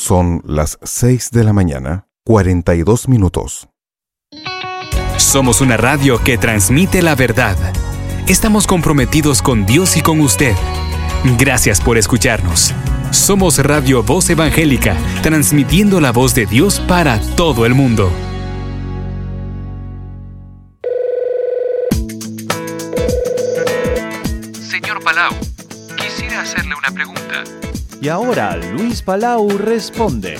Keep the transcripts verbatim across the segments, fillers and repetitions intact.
Son las seis de la mañana, cuarenta y dos minutos. Somos una radio que transmite la verdad. Estamos comprometidos con Dios y con usted. Gracias por escucharnos. Somos Radio Voz Evangélica, transmitiendo la voz de Dios para todo el mundo. Señor Palau, quisiera hacerle una pregunta. Y ahora Luis Palau responde.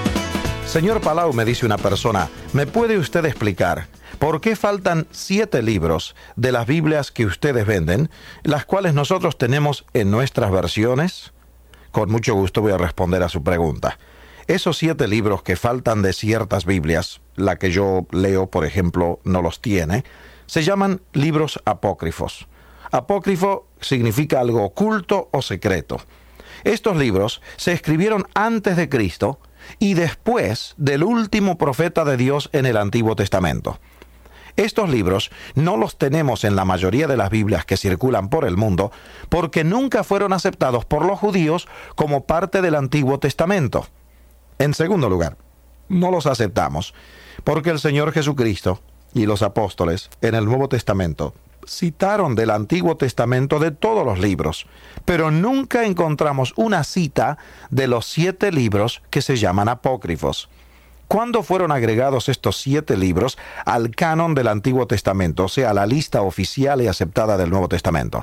Señor Palau, me dice una persona, ¿me puede usted explicar por qué faltan siete libros de las Biblias que ustedes venden, las cuales nosotros tenemos en nuestras versiones? Con mucho gusto voy a responder a su pregunta. Esos siete libros que faltan de ciertas Biblias, la que yo leo, por ejemplo, no los tiene, se llaman libros apócrifos. Apócrifo significa algo oculto o secreto. Estos libros se escribieron antes de Cristo y después del último profeta de Dios en el Antiguo Testamento. Estos libros no los tenemos en la mayoría de las Biblias que circulan por el mundo porque nunca fueron aceptados por los judíos como parte del Antiguo Testamento. En segundo lugar, no los aceptamos porque el Señor Jesucristo y los apóstoles en el Nuevo Testamento citaron del Antiguo Testamento de todos los libros, pero nunca encontramos una cita de los siete libros que se llaman apócrifos. ¿Cuándo fueron agregados estos siete libros al canon del Antiguo Testamento, o sea, a la lista oficial y aceptada del Nuevo Testamento?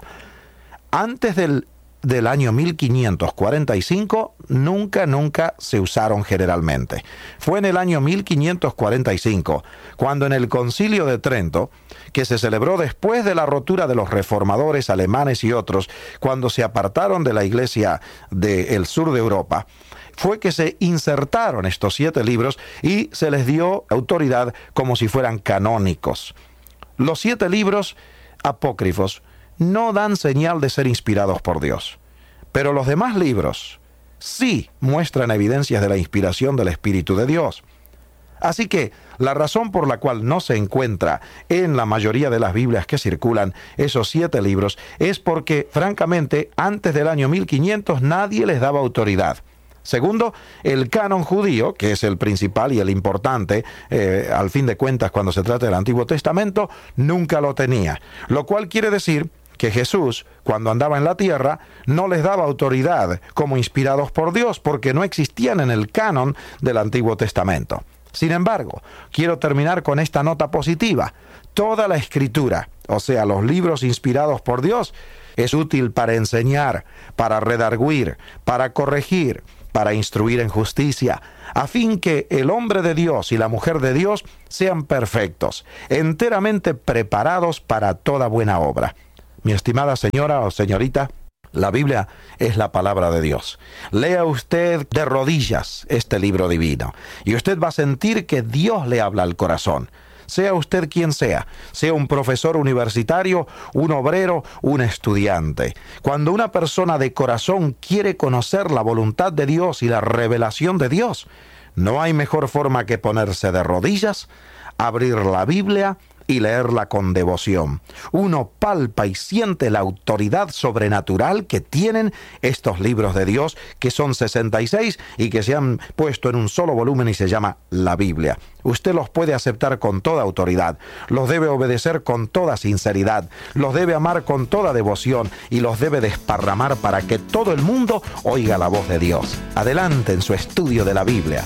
Antes del, del año mil quinientos cuarenta y cinco, nunca, nunca se usaron generalmente. Fue en el año mil quinientos cuarenta y cinco, cuando en el Concilio de Trento, que se celebró después de la rotura de los reformadores alemanes y otros, cuando se apartaron de la iglesia del sur de Europa, fue que se insertaron estos siete libros y se les dio autoridad como si fueran canónicos. Los siete libros apócrifos no dan señal de ser inspirados por Dios, pero los demás libros sí muestran evidencias de la inspiración del Espíritu de Dios. Así que la razón por la cual no se encuentra en la mayoría de las Biblias que circulan esos siete libros es porque, francamente, antes del año mil quinientos nadie les daba autoridad. Segundo, el canon judío, que es el principal y el importante, eh, al fin de cuentas cuando se trata del Antiguo Testamento, nunca lo tenía. Lo cual quiere decir que Jesús, cuando andaba en la tierra, no les daba autoridad como inspirados por Dios, porque no existían en el canon del Antiguo Testamento. Sin embargo, quiero terminar con esta nota positiva. Toda la Escritura, o sea, los libros inspirados por Dios, es útil para enseñar, para redarguir, para corregir, para instruir en justicia, a fin que el hombre de Dios y la mujer de Dios sean perfectos, enteramente preparados para toda buena obra. Mi estimada señora o señorita, la Biblia es la palabra de Dios. Lea usted de rodillas este libro divino y usted va a sentir que Dios le habla al corazón. Sea usted quien sea, sea un profesor universitario, un obrero, un estudiante. Cuando una persona de corazón quiere conocer la voluntad de Dios y la revelación de Dios, no hay mejor forma que ponerse de rodillas, abrir la Biblia y leerla con devoción. Uno palpa y siente la autoridad sobrenatural que tienen estos libros de Dios, que son sesenta y seis y que se han puesto en un solo volumen y se llama la Biblia. Usted los puede aceptar con toda autoridad, los debe obedecer con toda sinceridad, los debe amar con toda devoción y los debe desparramar para que todo el mundo oiga la voz de Dios. Adelante en su estudio de la Biblia.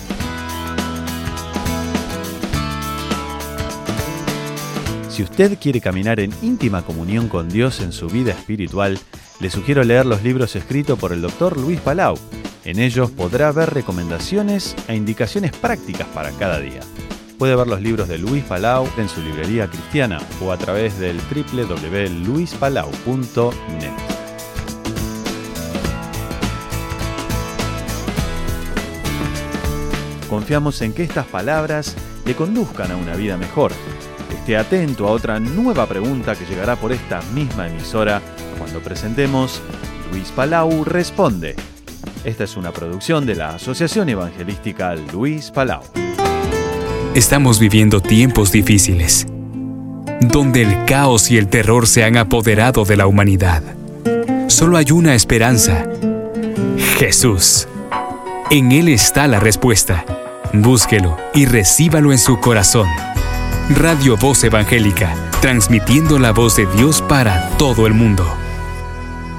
Si usted quiere caminar en íntima comunión con Dios en su vida espiritual, le sugiero leer los libros escritos por el doctor Luis Palau. En ellos podrá ver recomendaciones e indicaciones prácticas para cada día. Puede ver los libros de Luis Palau en su librería cristiana o a través del doble u doble u doble u punto luis palau punto net. Confiamos en que estas palabras le conduzcan a una vida mejor. Esté atento a otra nueva pregunta que llegará por esta misma emisora cuando presentemos Luis Palau Responde. Esta es una producción de la Asociación Evangelística Luis Palau. Estamos viviendo tiempos difíciles, donde el caos y el terror se han apoderado de la humanidad. Solo hay una esperanza: Jesús. En Él está la respuesta. Búsquelo y recíbalo en su corazón. Radio Voz Evangélica, transmitiendo la voz de Dios para todo el mundo.